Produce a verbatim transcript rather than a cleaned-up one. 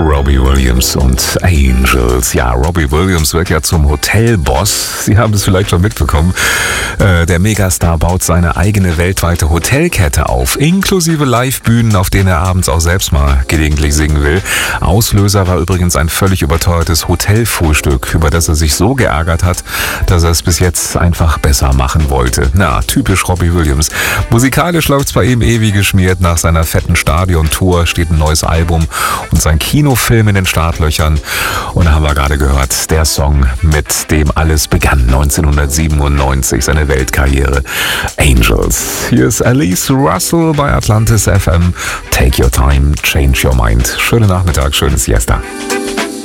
Robbie Williams und Angels. Ja, Robbie Williams wird ja zum Hotelboss. Sie haben es vielleicht schon mitbekommen. Äh, der Megastar baut seine eigene weltweite Hotelkette auf, inklusive Livebühnen, auf denen er abends auch selbst mal gelegentlich singen will. Auslöser war übrigens ein völlig überteuertes Hotelfrühstück, über das er sich so geärgert hat, dass er es bis jetzt einfach besser machen wollte. Na, typisch Robbie Williams. Musikalisch läuft's bei ihm eh wie geschmiert. Nach seiner fetten Stadiontour steht ein neues Album und sein Kinofilm in den Startlöchern. Und da haben wir gerade gehört, der Song, mit dem alles begann, neunzehnhundertsiebenundneunzig, seine Weltkarriere, Angels. Hier ist Alice Russell bei Atlantis F M. Take your time, change your mind. Schönen Nachmittag, schönes Siesta.